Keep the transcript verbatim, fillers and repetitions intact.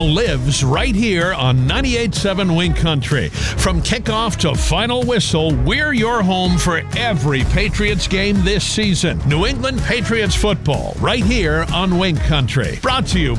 lives right here on ninety-eight point seven Wing Country. From kickoff to final whistle, we're your home for every Patriots game this season. New England Patriots football right here on Wing Country. Brought to you